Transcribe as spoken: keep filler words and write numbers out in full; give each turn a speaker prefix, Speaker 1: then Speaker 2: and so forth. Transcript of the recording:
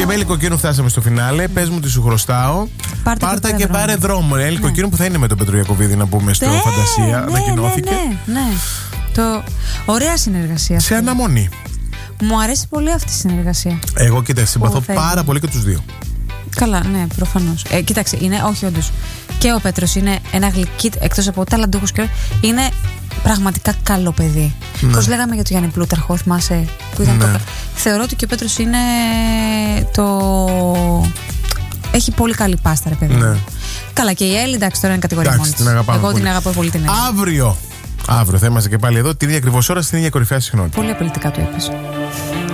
Speaker 1: Και με Έλλη Κοκκίνου φτάσαμε στο φινάλε. Πες μου τι σου χρωστάω.
Speaker 2: Πάρτε,
Speaker 1: Πάρτε
Speaker 2: και,
Speaker 1: και πάρε δρόμο. Έλλη Κοκκίνου ναι. που θα είναι με τον Πέτρο Ιακωβίδη να πούμε στο
Speaker 2: ναι,
Speaker 1: Φαντασία.
Speaker 2: Ναι,
Speaker 1: ανακοινώθηκε.
Speaker 2: Ναι, ναι, ναι. Το... Ωραία συνεργασία.
Speaker 1: Σε αναμονή.
Speaker 2: Μου αρέσει πολύ αυτή η συνεργασία.
Speaker 1: Εγώ κοίτα, συμπαθώ πάρα πολύ και τους δύο.
Speaker 2: Καλά, ναι, προφανώς. Ε, κοίταξε, είναι, όχι όντως. Και ο Πέτρος είναι ένα γλυκί, εκτός από ταλαντούχος και είναι πραγματικά καλό παιδί. Ναι. Πώς λέγαμε για τον Γιάννη Πλούταρχο, θυμάσαι που ήταν ναι. το... Θεωρώ ότι και ο Πέτρος είναι το... Έχει πολύ καλή πάστα, ρε παιδί. Ναι. Καλά, και η Έλλη, εντάξει, τώρα είναι κατηγορία μόνη της. Εγώ πολύ. την αγαπώ πολύ την Έλλη.
Speaker 1: Αύριο, αύριο θα είμαστε και πάλι εδώ, την ίδια ακριβώς ώρα, στην ίδια κορυφαία συχνότητα.
Speaker 2: Πολύ απολυτικά το είπες.